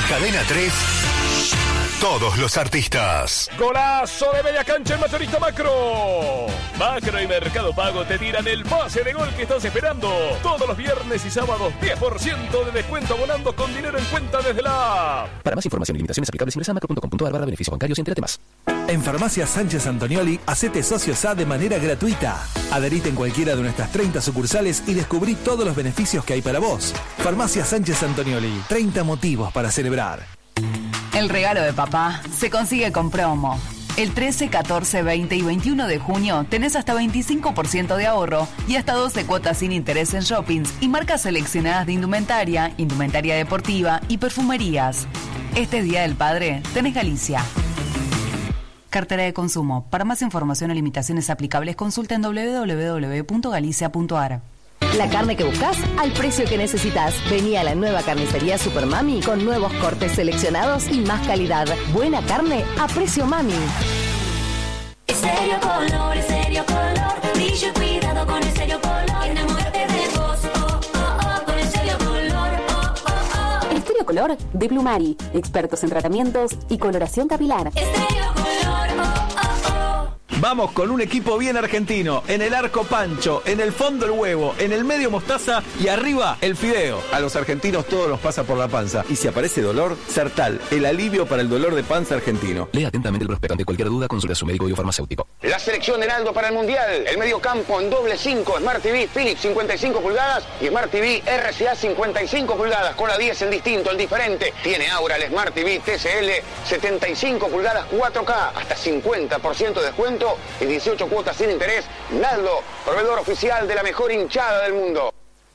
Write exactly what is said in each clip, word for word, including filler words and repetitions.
Cadena tres, todos los artistas. Golazo de media cancha en Mayorista Macro. Macro y Mercado Pago te tiran el pase de gol que estás esperando. Todos los viernes y sábados, diez por ciento de descuento volando con dinero en cuenta desde la app. Para más información y limitaciones aplicables ingresa a macro punto com punto a r barra beneficios bancarios y entérate más. En Farmacia Sánchez Antonioli, hacete socio S A de manera gratuita. Adherite en cualquiera de nuestras treinta sucursales y descubrí todos los beneficios que hay para vos. Farmacia Sánchez Antonioli, treinta motivos para celebrar. El regalo de papá se consigue con promo. El trece, catorce, veinte y veintiuno de junio tenés hasta veinticinco por ciento de ahorro y hasta doce cuotas sin interés en shoppings y marcas seleccionadas de indumentaria, indumentaria deportiva y perfumerías. Este Día del Padre tenés Galicia. Cartera de consumo. Para más información o limitaciones aplicables, consulta en doble u doble u doble u punto galicia punto a r. La carne que buscas al precio que necesitas. Vení a la nueva carnicería Super Mami con nuevos cortes seleccionados y más calidad. Buena carne a precio mami. Estéreo Color, Estéreo Color, brillo y cuidado con Estéreo Color. Enamórate de vos, oh, oh, oh, con Estéreo Color, oh, oh, oh. Estéreo Color de Blumari, expertos en tratamientos y coloración capilar. Estéreo Color, oh, oh, oh. Vamos con un equipo bien argentino. En el arco Pancho, en el fondo el huevo, en el medio mostaza y arriba el fideo. A los argentinos todo nos pasa por la panza. Y si aparece dolor, Sertal, el alivio para el dolor de panza argentino. Lea atentamente el prospecto. Ante cualquier duda, consulte a su médico o farmacéutico. La selección Heraldo para el Mundial. El medio campo en doble cinco, Smart T V Philips cincuenta y cinco pulgadas y Smart T V R C A cincuenta y cinco pulgadas. Con la diez el distinto, el diferente. Tiene ahora el Smart T V T C L setenta y cinco pulgadas cuatro K. Hasta cincuenta por ciento de descuento y dieciocho cuotas sin interés. Naldo, proveedor oficial de la mejor hinchada del mundo.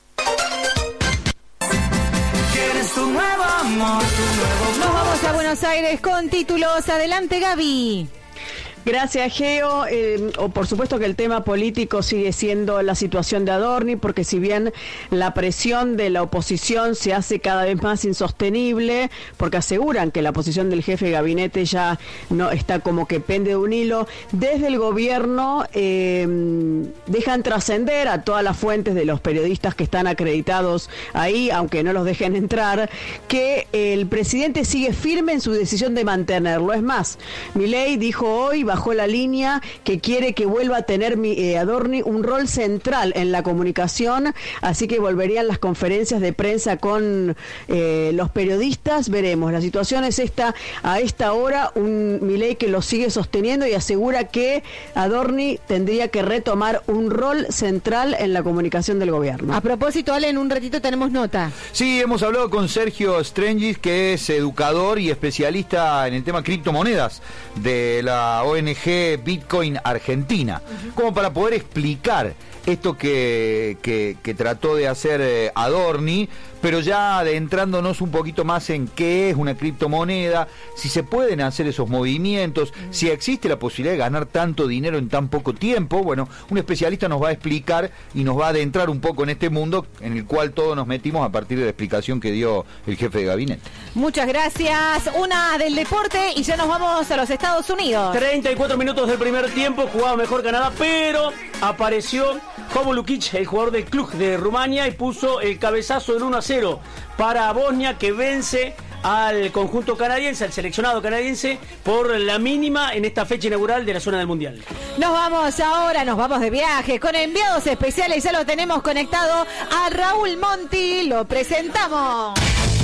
¿Quieres tu nuevo amor, tu nuevo amor? Nos vamos a Buenos Aires con títulos. Adelante, Gaby. Gracias, Geo. Eh, o por supuesto que el tema político sigue siendo la situación de Adorni, porque si bien la presión de la oposición se hace cada vez más insostenible, porque aseguran que la posición del jefe de gabinete ya no está como que pende de un hilo, desde el gobierno eh, dejan trascender a todas las fuentes de los periodistas que están acreditados ahí, aunque no los dejen entrar, que el presidente sigue firme en su decisión de mantenerlo. Es más, Milei dijo hoy, bajó la línea, que quiere que vuelva a tener eh, Adorni un rol central en la comunicación, así que volverían las conferencias de prensa con eh, los periodistas. Veremos, la situación es esta, a esta hora, un Milei que lo sigue sosteniendo y asegura que Adorni tendría que retomar un rol central en la comunicación del gobierno. A propósito, Ale, en un ratito tenemos nota. Sí, hemos hablado con Sergio Strengis, que es educador y especialista en el tema criptomonedas de la O N G Bitcoin Argentina, uh-huh. como para poder explicar esto que, que, que trató de hacer eh, Adorni, pero ya adentrándonos un poquito más en qué es una criptomoneda, si se pueden hacer esos movimientos, uh-huh. si existe la posibilidad de ganar tanto dinero en tan poco tiempo. Bueno, un especialista nos va a explicar y nos va a adentrar un poco en este mundo en el cual todos nos metimos a partir de la explicación que dio el jefe de gabinete. Muchas gracias. Una del deporte y ya nos vamos a los Estados Unidos. treinta y cuatro minutos del primer tiempo, jugaba mejor Canadá, pero apareció Jovo Lukic, el jugador del club de Rumania, y puso el cabezazo del uno a cero para Bosnia, que vence al conjunto canadiense, al seleccionado canadiense, por la mínima en esta fecha inaugural de la zona del Mundial. Nos vamos ahora, nos vamos de viaje con enviados especiales. Ya lo tenemos conectado a Raúl Monti, lo presentamos.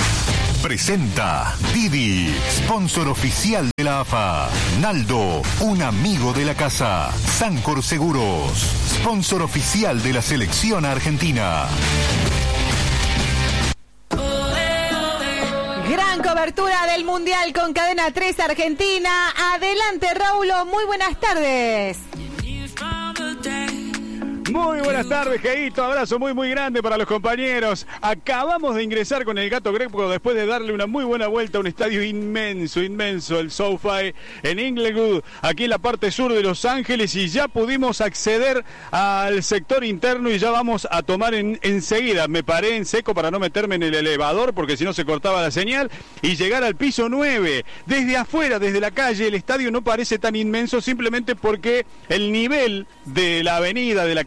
Presenta Didi, sponsor oficial de la A F A. Naldo, un amigo de la casa. Sancor Seguros, sponsor oficial de la selección argentina. Gran cobertura del Mundial con Cadena tres Argentina. Adelante, Raúl, muy buenas tardes. Muy buenas tardes, Geito. Abrazo muy, muy grande para los compañeros. Acabamos de ingresar con el Gato Greco después de darle una muy buena vuelta a un estadio inmenso, inmenso, el SoFi en Inglewood, aquí en la parte sur de Los Ángeles, y ya pudimos acceder al sector interno y ya vamos a tomar en, enseguida. Me paré en seco para no meterme en el elevador porque si no se cortaba la señal, y llegar al piso nueve. Desde afuera, desde la calle, el estadio no parece tan inmenso simplemente porque el nivel de la avenida, de la calle,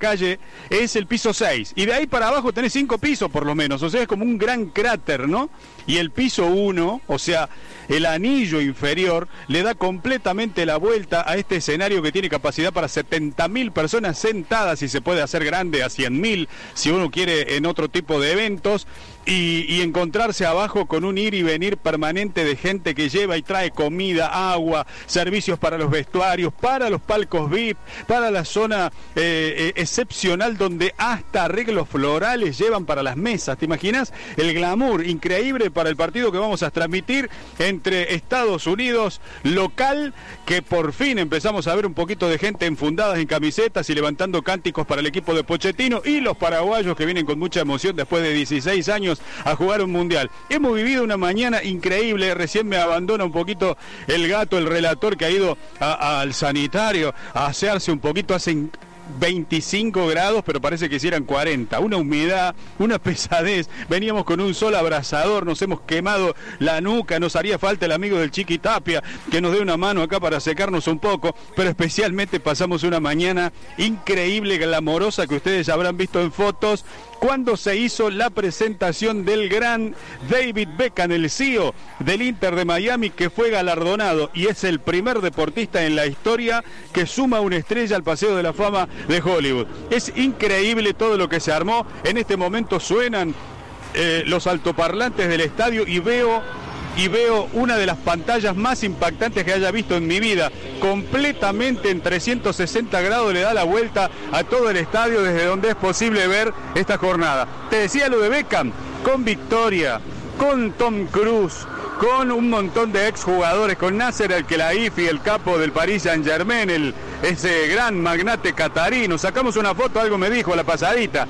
calle es el piso seis. Y de ahí para abajo tenés cinco pisos por lo menos. O sea, es como un gran cráter, ¿no? Y el piso uno, o sea, el anillo inferior, le da completamente la vuelta a este escenario que tiene capacidad para setenta mil personas sentadas y se puede hacer grande a cien mil si uno quiere en otro tipo de eventos. Y, y encontrarse abajo con un ir y venir permanente de gente que lleva y trae comida, agua, servicios para los vestuarios, para los palcos V I P, para la zona eh, eh, excepcional donde hasta arreglos florales llevan para las mesas. ¿Te imaginas? El glamour increíble para el partido que vamos a transmitir entre Estados Unidos local, que por fin empezamos a ver un poquito de gente enfundadas en camisetas y levantando cánticos para el equipo de Pochettino, y los paraguayos que vienen con mucha emoción después de dieciséis años a jugar un mundial. Hemos vivido una mañana increíble. Recién me abandona un poquito el gato, el relator, que ha ido a, a, al sanitario a asearse un poquito. Hace veinticinco grados, pero parece que hicieran cuarenta. Una humedad, una pesadez. Veníamos con un sol abrasador, nos hemos quemado la nuca. Nos haría falta el amigo del Chiqui Tapia que nos dé una mano acá para secarnos un poco, pero especialmente pasamos una mañana increíble, glamorosa, que ustedes ya habrán visto en fotos, cuando se hizo la presentación del gran David Beckham, el C E O del Inter de Miami, que fue galardonado y es el primer deportista en la historia que suma una estrella al Paseo de la Fama de Hollywood. Es increíble todo lo que se armó. En este momento suenan eh, los altoparlantes del estadio y veo... y veo una de las pantallas más impactantes que haya visto en mi vida. Completamente en trescientos sesenta grados le da la vuelta a todo el estadio desde donde es posible ver esta jornada. Te decía lo de Beckham, con Victoria, con Tom Cruise, con un montón de exjugadores, con Nasser Al-Khelaifi, el capo del Paris Saint-Germain, el, ese gran magnate catarí. Nos sacamos una foto, algo me dijo a la pasadita.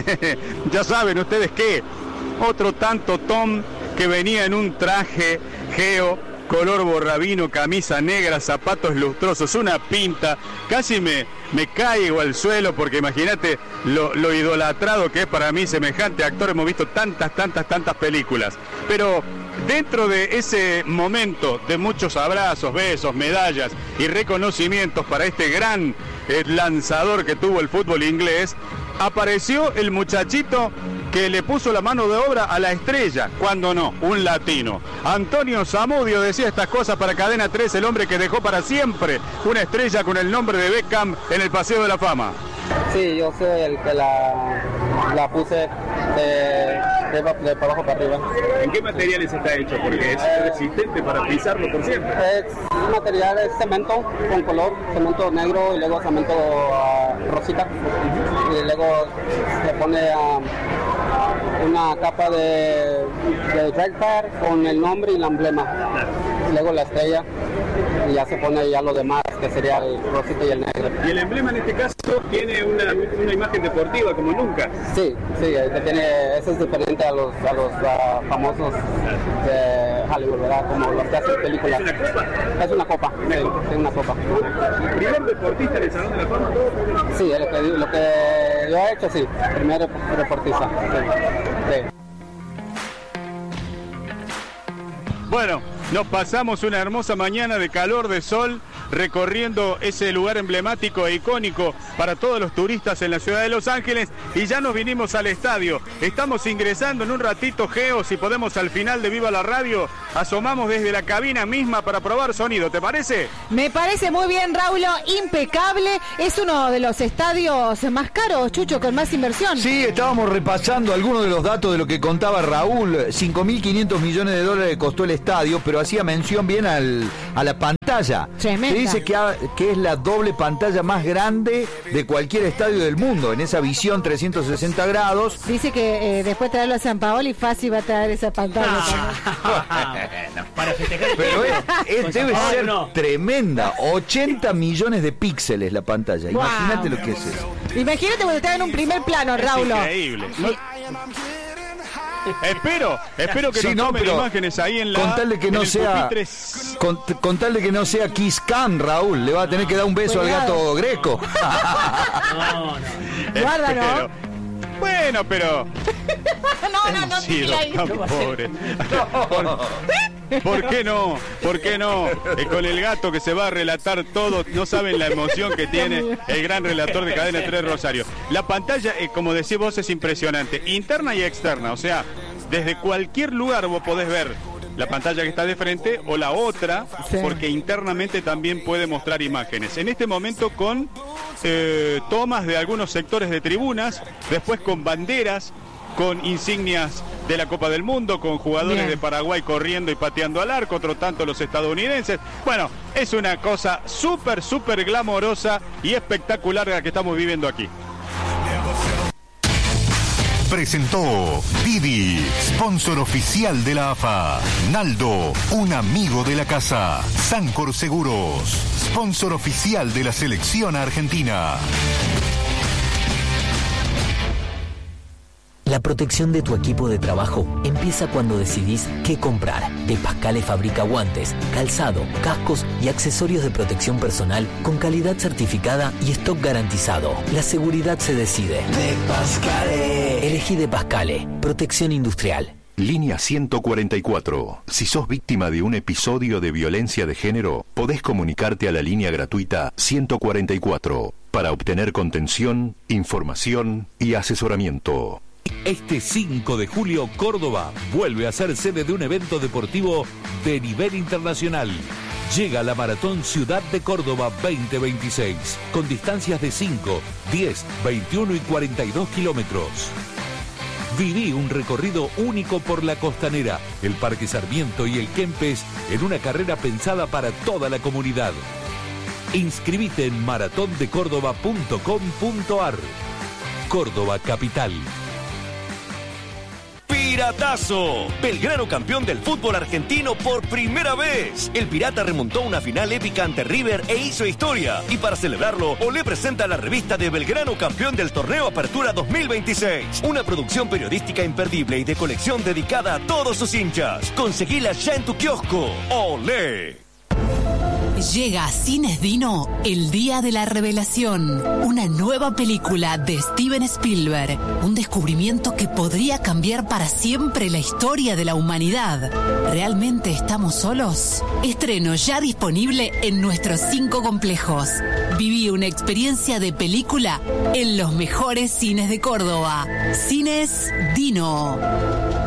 Ya saben ustedes qué. Otro tanto Tom, que venía en un traje geo, color borrabino, camisa negra, zapatos lustrosos, una pinta, casi me, me caigo al suelo, porque imagínate lo, lo idolatrado que es para mí semejante actor. Hemos visto tantas, tantas, tantas películas, pero dentro de ese momento de muchos abrazos, besos, medallas y reconocimientos para este gran eh, lanzador que tuvo el fútbol inglés, apareció el muchachito que le puso la mano de obra a la estrella, cuando no, un latino. Antonio Zamudio decía estas cosas para Cadena tres, el hombre que dejó para siempre una estrella con el nombre de Beckham en el Paseo de la Fama. Sí, yo soy el que la, la puse de, de, de para abajo para arriba. ¿En qué materiales está hecho? Porque es eh, resistente para pisarlo por siempre. Es material, es cemento con color, cemento negro y luego cemento uh, rosita. Y luego se pone uh, una capa de, de drag pad con el nombre y el emblema. Y luego la estrella. Y ya se pone ya lo demás, que sería el rosito y el negro. Y el emblema en este caso tiene una, una imagen deportiva como nunca. Sí, sí, que tiene, eso es diferente a los, a los uh, famosos de Hollywood, ¿verdad? Como los que hacen películas. ¿Es una copa? Es una copa, una sí, copa. Es una copa. ¿Primer deportista en el Salón de la Fama? Sí, lo que, lo que yo he hecho, sí, primer deportista. Sí, sí. Bueno, nos pasamos una hermosa mañana de calor, de sol, recorriendo ese lugar emblemático e icónico para todos los turistas en la ciudad de Los Ángeles, y ya nos vinimos al estadio. Estamos ingresando en un ratito, Geo, si podemos al final de Viva la Radio, asomamos desde la cabina misma para probar sonido, ¿te parece? Me parece muy bien, Raúl, impecable. Es uno de los estadios más caros, Chucho, con más inversión. Sí, estábamos repasando algunos de los datos de lo que contaba Raúl. cinco mil quinientos millones de dólares costó el estadio, pero hacía mención bien al, a la pantalla. Tremenda. Se dice que, ha, que es la doble pantalla más grande de cualquier estadio del mundo, en esa visión trescientos sesenta grados. Dice que eh, después de traerlo a San Paoli, fácil va a traer esa pantalla. No. Para festejar. Pero es, es, debe Paoli, ser no. tremenda. ochenta millones de píxeles la pantalla. Wow. Imagínate lo que es eso. Imagínate cuando está en un primer plano, Raúl. Es increíble. No, espero, espero que sí, nos no, tomen pero imágenes ahí en la. con tal de que en no el sea pupitre. con, con tal de que no sea Kiss Cam, Raúl, le va a tener que dar un beso Cuidado. al gato Greco. No, no. Guarda, Espero. ¿no? Bueno, pero... no, no, no, Sí, Titi, ahí. tan pobre. ¿Por, ¿Por qué no? ¿Por qué no? Eh, con el gato que se va a relatar todo, no saben la emoción que tiene el gran relator de Cadena tres Rosario. La pantalla, eh, como decís vos, es impresionante, interna y externa, o sea, desde cualquier lugar vos podés ver la pantalla que está de frente o la otra, sí, porque internamente también puede mostrar imágenes. En este momento con eh, tomas de algunos sectores de tribunas, después con banderas, con insignias de la Copa del Mundo, con jugadores Bien. de Paraguay corriendo y pateando al arco, otro tanto los estadounidenses. Bueno, es una cosa súper, súper glamorosa y espectacular la que estamos viviendo aquí. Presentó Didi, sponsor oficial de la A F A. Naldo, un amigo de la casa. Sancor Seguros, sponsor oficial de la selección argentina. La protección de tu equipo de trabajo empieza cuando decidís qué comprar. De Pascale fabrica guantes, calzado, cascos y accesorios de protección personal con calidad certificada y stock garantizado. La seguridad se decide. De Pascale. Elegí De Pascale. Protección industrial. Línea ciento cuarenta y cuatro. Si sos víctima de un episodio de violencia de género, podés comunicarte a la línea gratuita ciento cuarenta y cuatro para obtener contención, información y asesoramiento. Este cinco de julio, Córdoba vuelve a ser sede de un evento deportivo de nivel internacional. Llega la Maratón Ciudad de Córdoba veinte veintiséis, con distancias de cinco, diez, veintiuno y cuarenta y dos kilómetros. Viví un recorrido único por la Costanera, el Parque Sarmiento y el Kempes en una carrera pensada para toda la comunidad. Inscribite en maratón de córdoba punto com punto ar. Córdoba Capital. Piratazo. Belgrano campeón del fútbol argentino por primera vez. El Pirata remontó una final épica ante River e hizo historia. Y para celebrarlo, Olé presenta la revista de Belgrano campeón del torneo Apertura dos mil veintiséis. Una producción periodística imperdible y de colección dedicada a todos sus hinchas. Conseguila ya en tu kiosco. Olé. Llega a Cines Dino el Día de la Revelación, una nueva película de Steven Spielberg, un descubrimiento que podría cambiar para siempre la historia de la humanidad. ¿Realmente estamos solos? Estreno ya disponible en nuestros cinco complejos. Viví una experiencia de película en los mejores cines de Córdoba. Cines Dino.